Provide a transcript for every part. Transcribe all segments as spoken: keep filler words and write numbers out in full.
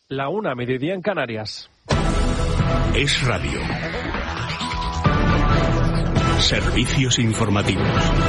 La una, mediodía en Canarias. Es Radio. Servicios informativos.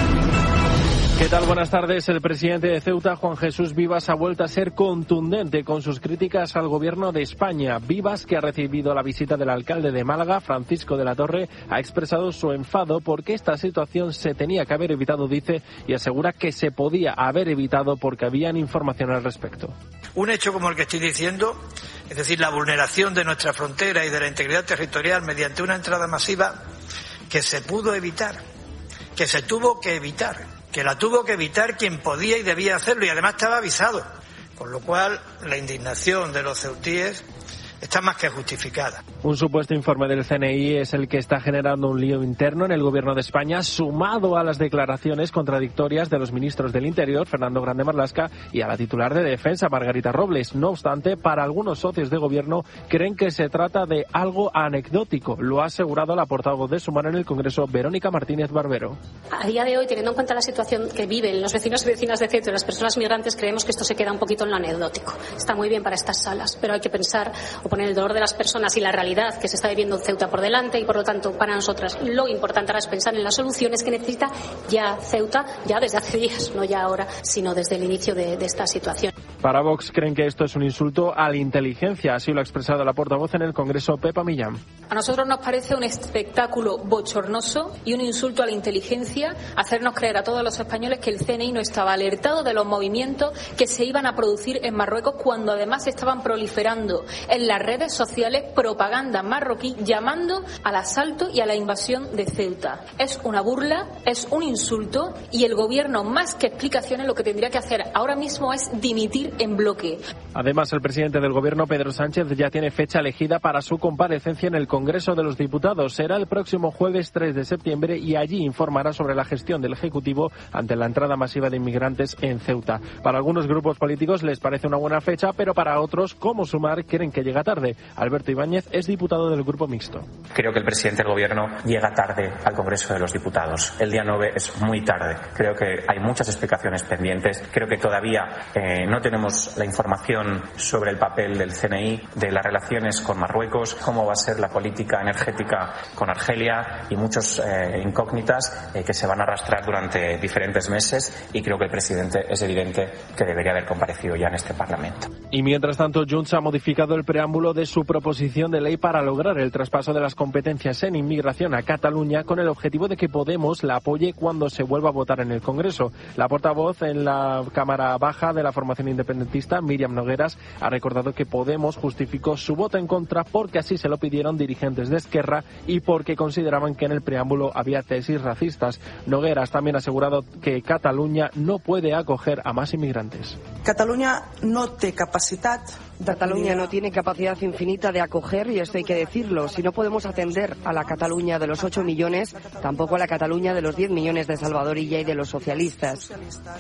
¿Qué tal? Buenas tardes. El presidente de Ceuta, Juan Jesús Vivas, ha vuelto a ser contundente con sus críticas al gobierno de España. Vivas, que ha recibido la visita del alcalde de Málaga, Francisco de la Torre, ha expresado su enfado porque esta situación se tenía que haber evitado, dice, y asegura que se podía haber evitado porque habían información al respecto. Un hecho como el que estoy diciendo, es decir, la vulneración de nuestra frontera y de la integridad territorial mediante una entrada masiva que se pudo evitar, que se tuvo que evitar, que la tuvo que evitar quien podía y debía hacerlo y además estaba avisado, con lo cual la indignación de los ceutíes está más que justificada. Un supuesto informe del C N I es el que está generando un lío interno en el gobierno de España, sumado a las declaraciones contradictorias de los ministros del Interior, Fernando Grande Marlaska, y a la titular de Defensa, Margarita Robles. No obstante, para algunos socios de gobierno creen que se trata de algo anecdótico. Lo ha asegurado la portavoz de Sumar en el Congreso, Verónica Martínez Barbero. A día de hoy, teniendo en cuenta la situación que viven los vecinos y vecinas de Ceuta y las personas migrantes, creemos que esto se queda un poquito en lo anecdótico. Está muy bien para estas salas, pero hay que pensar o poner el dolor de las personas y la realidad que se está viviendo en Ceuta por delante, y por lo tanto para nosotras lo importante ahora es pensar en las soluciones que necesita ya Ceuta, ya desde hace días, no ya ahora, sino desde el inicio de, de esta situación. Para Vox creen que esto es un insulto a la inteligencia, así lo ha expresado la portavoz en el Congreso, Pepa Millán. A nosotros nos parece un espectáculo bochornoso y un insulto a la inteligencia hacernos creer a todos los españoles que el C N I no estaba alertado de los movimientos que se iban a producir en Marruecos, cuando además estaban proliferando en las redes sociales propaganda marroquí llamando al asalto y a la invasión de Ceuta. Es una burla, es un insulto, y el gobierno, más que explicaciones, lo que tendría que hacer ahora mismo es dimitir en bloque. Además, el presidente del gobierno, Pedro Sánchez, ya tiene fecha elegida para su comparecencia en el Congreso de los Diputados. Será el próximo jueves tres de septiembre y allí informará sobre la gestión del Ejecutivo ante la entrada masiva de inmigrantes en Ceuta. Para algunos grupos políticos les parece una buena fecha, pero para otros, como Sumar, creen que llega tarde. Alberto Ibáñez es diputado del Grupo Mixto. Creo que el presidente del gobierno llega tarde al Congreso de los Diputados. El día nueve es muy tarde. Creo que hay muchas explicaciones pendientes. Creo que todavía eh, no tenemos la información sobre el papel del C N I, de las relaciones con Marruecos, cómo va a ser la política energética con Argelia y muchas eh, incógnitas eh, que se van a arrastrar durante diferentes meses, y creo que el presidente es evidente que debería haber comparecido ya en este Parlamento. Y mientras tanto, Junts ha modificado el preámbulo de su proposición de ley para lograr el traspaso de las competencias en inmigración a Cataluña, con el objetivo de que Podemos la apoye cuando se vuelva a votar en el Congreso. La portavoz en la Cámara Baja de la formación independentista, Míriam Nogueras, ha recordado que Podemos justificó su voto en contra porque así se lo pidieron dirigentes de Esquerra y porque consideraban que en el preámbulo había tesis racistas. Nogueras también ha asegurado que Cataluña no puede acoger a más inmigrantes. Cataluña no tiene capacidad Cataluña no tiene capacidad infinita de acoger, y esto hay que decirlo. Si no podemos atender a la Cataluña de los ocho millones, tampoco a la Cataluña de los diez millones de Salvador Illa y de los socialistas.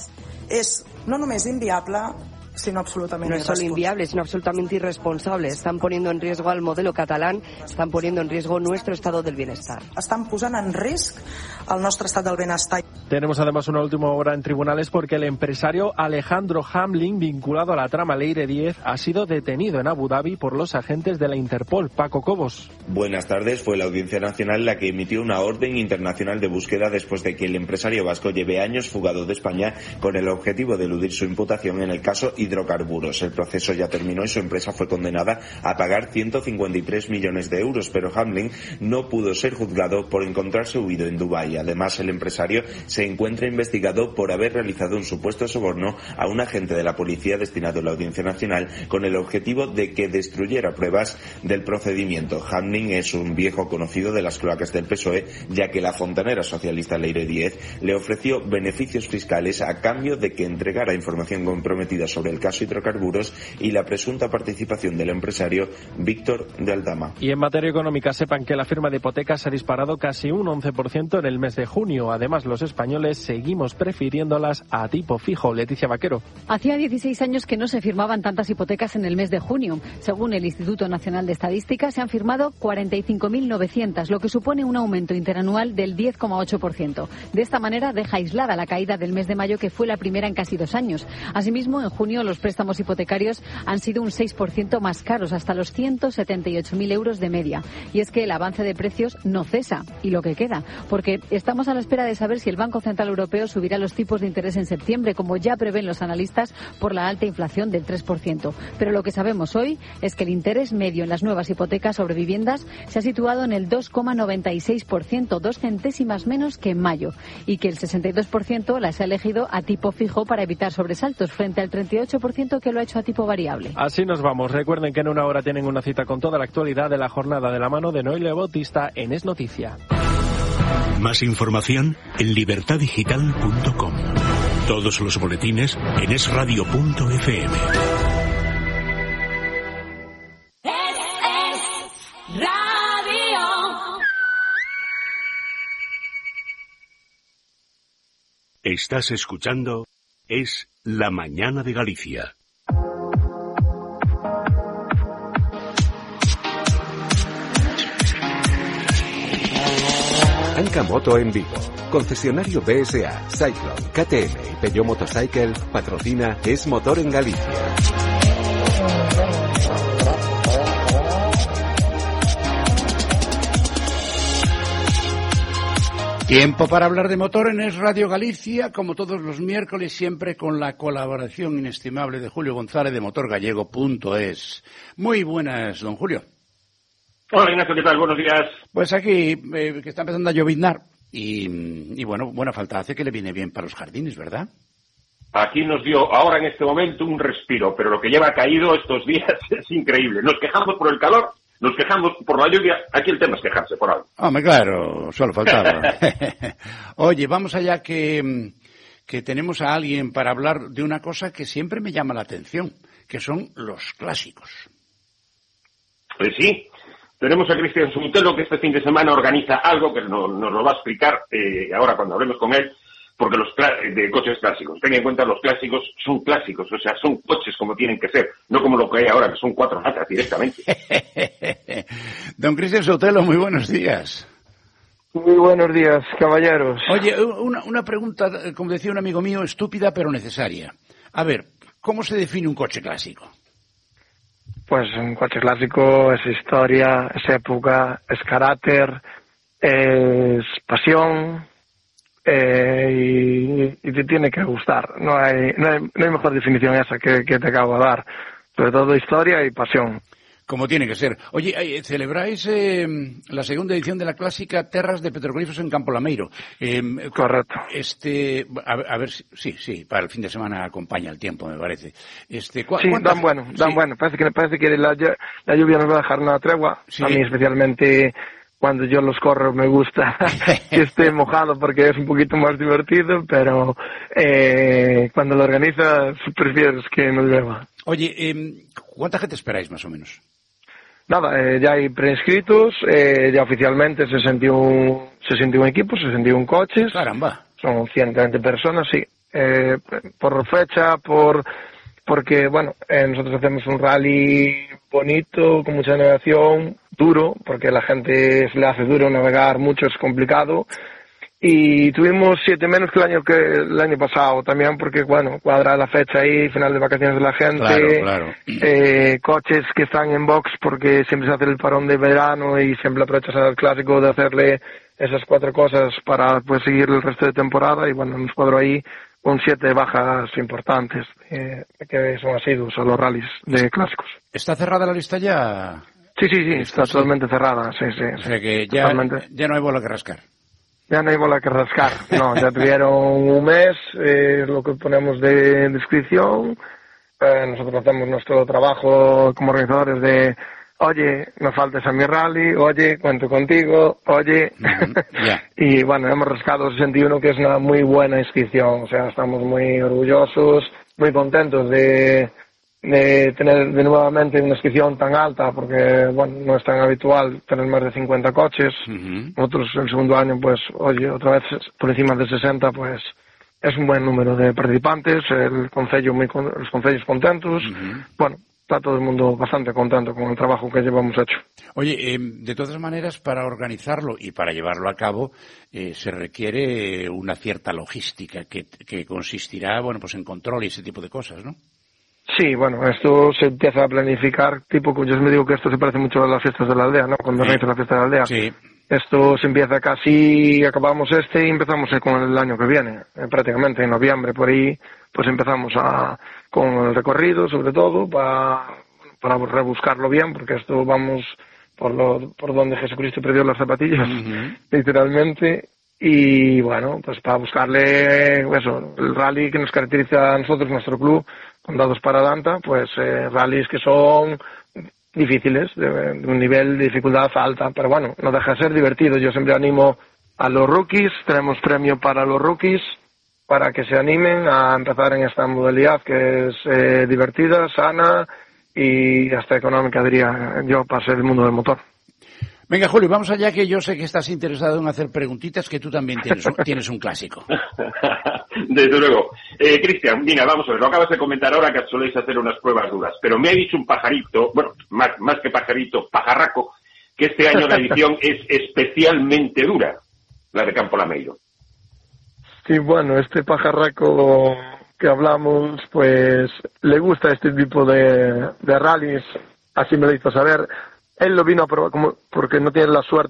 Es no només inviable, sino absolutamente No es solo inviable, sino absolutamente irresponsable. Están poniendo en riesgo al modelo catalán, están poniendo en riesgo nuestro estado del bienestar. Están posant en risc el nostre estat del benestar. Tenemos además una última hora en tribunales porque el empresario Alejandro Hamlin, vinculado a la trama Leire diez, ha sido detenido en Abu Dhabi por los agentes de la Interpol. Paco Cobos. Buenas tardes. Fue la Audiencia Nacional la que emitió una orden internacional de búsqueda después de que el empresario vasco lleve años fugado de España con el objetivo de eludir su imputación en el caso hidrocarburos. El proceso ya terminó y su empresa fue condenada a pagar ciento cincuenta y tres millones de euros, pero Hamlin no pudo ser juzgado por encontrarse huido en Dubái. Además, el empresario se encuentra investigado por haber realizado un supuesto soborno a un agente de la policía destinado a la Audiencia Nacional con el objetivo de que destruyera pruebas del procedimiento. Hamlin es un viejo conocido de las cloacas del P S O E, ya que la fontanera socialista Leire diez le ofreció beneficios fiscales a cambio de que entregara información comprometida sobre el caso hidrocarburos y la presunta participación del empresario Víctor de Aldama. Y en materia económica, sepan que la firma de hipotecas ha disparado casi un once por ciento en el mes de junio. Además, los españoles seguimos prefiriéndolas a tipo fijo. Leticia Vaquero. Hacía dieciséis años que no se firmaban tantas hipotecas en el mes de junio. Según el Instituto Nacional de Estadística, se han firmado cuarenta y cinco mil novecientas, lo que supone un aumento interanual del diez coma ocho por ciento. De esta manera, deja aislada la caída del mes de mayo, que fue la primera en casi dos años. Asimismo, en junio, los los préstamos hipotecarios han sido un seis por ciento más caros, hasta los ciento setenta y ocho mil euros de media. Y es que el avance de precios no cesa, y lo que queda, porque estamos a la espera de saber si el Banco Central Europeo subirá los tipos de interés en septiembre, como ya prevén los analistas, por la alta inflación del tres por ciento. Pero lo que sabemos hoy es que el interés medio en las nuevas hipotecas sobre viviendas se ha situado en el dos coma noventa y seis por ciento, dos centésimas menos que en mayo, y que el sesenta y dos por ciento las ha elegido a tipo fijo para evitar sobresaltos, frente al treinta y ocho por ciento que lo ha hecho a tipo variable. Así nos vamos. Recuerden que en una hora tienen una cita con toda la actualidad de la jornada de la mano de Noelia Bautista en Es Noticia. Más información en libertad digital punto com. Todos los boletines en es radio punto efe eme. Estás escuchando Es la Mañana de Galicia. Anca Moto en Vigo. Concesionario B S A, Cyclone, K T M y Peugeot Motorcycle patrocina Es Motor en Galicia. Tiempo para hablar de motor en Es Radio Galicia, como todos los miércoles, siempre con la colaboración inestimable de Julio González de motor gallego punto es. Muy buenas, don Julio. Hola, Ignacio, ¿qué tal? Buenos días. Pues aquí, eh, que está empezando a lloviznar, y, y bueno, buena falta hace, que le viene bien para los jardines, ¿verdad? Aquí nos dio ahora en este momento un respiro, pero lo que lleva caído estos días es increíble. Nos quejamos por el calor, nos quejamos por la lluvia, aquí el tema es quejarse por algo. Hombre, claro, solo faltaba. Oye, vamos allá que, que tenemos a alguien para hablar de una cosa que siempre me llama la atención, que son los clásicos. Pues sí, tenemos a Cristian Sumutelo, que este fin de semana organiza algo que nos, nos lo va a explicar eh, ahora cuando hablemos con él, porque los de coches clásicos, ten en cuenta, los clásicos son clásicos, o sea, son coches como tienen que ser, no como lo que hay ahora, que son cuatro patas directamente. Don Cristian Sotelo, muy buenos días. Muy buenos días, caballeros. Oye, una, una pregunta, como decía un amigo mío, estúpida pero necesaria. A ver, ¿cómo se define un coche clásico? Pues un coche clásico es historia, es época, es carácter, es pasión... Eh, y, y te tiene que gustar. No hay, no hay, no hay mejor definición esa que, que te acabo de dar. Sobre todo historia y pasión. Como tiene que ser. Oye, eh, celebráis eh, la segunda edición de la clásica Terras de Petroglifos en Campo Lameiro. Eh, Correcto. Este, a, a ver, si, sí, sí, para el fin de semana acompaña el tiempo, me parece. Este, ¿cu- sí, dan bueno, dan sí. bueno. Parece que, parece que la, la lluvia nos va a dejar una tregua. Sí. A mí especialmente... Cuando yo los corro me gusta que esté mojado porque es un poquito más divertido, pero eh, cuando lo organizas prefieres que no llueva. Oye, eh, ¿cuánta gente esperáis más o menos? Nada, eh, ya hay preinscritos, eh, ya oficialmente sesenta y uno, sesenta y uno equipos, sesenta y uno coches. Caramba. Son ciento veinte personas, sí. Eh, por fecha, por... Porque, bueno, eh, nosotros hacemos un rally bonito, con mucha navegación, duro, porque la gente se le hace duro navegar mucho, es complicado. Y tuvimos siete menos que el año que el año pasado también, porque, bueno, cuadra la fecha ahí, final de vacaciones de la gente. Claro, claro. Eh, coches que están en box porque siempre se hace el parón de verano y siempre aprovechas al clásico de hacerle esas cuatro cosas para pues seguir el resto de temporada. Y, bueno, nos cuadró ahí con siete bajas importantes eh, que son asiduos a los rallies de clásicos. ¿Está cerrada la lista ya? Sí, sí, sí, está sí. totalmente cerrada, sí, sí. O sea que ya, ya no hay bola que rascar. Ya no hay bola que rascar, no, ya tuvieron un mes, eh, lo que ponemos de inscripción, eh, nosotros hacemos nuestro trabajo como organizadores de... Oye, no faltes a mi rally, oye, cuento contigo, oye. Mm, yeah. Y bueno, hemos rascado sesenta y uno, que es una muy buena inscripción. O sea, estamos muy orgullosos, muy contentos de, de tener de nuevamente una inscripción tan alta, porque bueno, no es tan habitual tener más de cincuenta coches. Uh-huh. Nosotros el segundo año, pues, oye, otra vez por encima de sesenta, pues, es un buen número de participantes, el concello muy, los concellos contentos. Uh-huh. Bueno, está todo el mundo bastante contento con el trabajo que llevamos hecho. Oye, eh, de todas maneras, para organizarlo y para llevarlo a cabo, eh, se requiere una cierta logística que, que consistirá, bueno, pues en control y ese tipo de cosas, ¿no? Sí, bueno, esto se empieza a planificar, tipo, yo me digo que esto se parece mucho a las fiestas de la aldea, ¿no? Cuando organizan la fiesta de la aldea. Sí. Esto se empieza casi, acabamos este y empezamos con el año que viene, eh, prácticamente en noviembre, por ahí, pues empezamos a, con el recorrido, sobre todo, para, para rebuscarlo bien, porque esto vamos por lo, por donde Jesucristo perdió las zapatillas, uh-huh. literalmente, y bueno, pues para buscarle, eso, el rally que nos caracteriza a nosotros, nuestro club, Condados para Danta, pues eh, rallies que son difíciles, de, de un nivel de dificultad alta, pero bueno, no deja de ser divertido. Yo siempre animo a los rookies, tenemos premio para los rookies, para que se animen a empezar en esta modalidad que es eh, divertida, sana y hasta económica, diría yo, para ser el mundo del motor. Venga, Julio, vamos allá, que yo sé que estás interesado en hacer preguntitas, que tú también tienes un, tienes un clásico. Desde luego. Eh, Cristian, mira, vamos a ver, lo acabas de comentar ahora que soléis hacer unas pruebas duras, pero me ha dicho un pajarito, bueno, más, más que pajarito, pajarraco, que este año la edición es especialmente dura, la de Campo Lameiro. Sí, bueno, este pajarraco que hablamos, pues le gusta este tipo de, de rallies, así me lo hizo saber. Él lo vino a probar como porque no tiene la suerte